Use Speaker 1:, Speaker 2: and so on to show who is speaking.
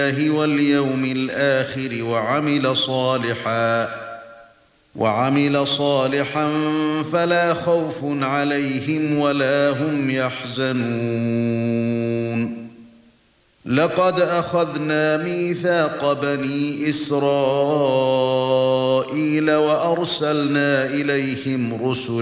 Speaker 1: واليوم الآخر وعمل صالحا فلا خوف عليهم ولا هم يحزنون لقد أخذنا ميثاق بني إسرائيل وأرسلنا إليهم رسلا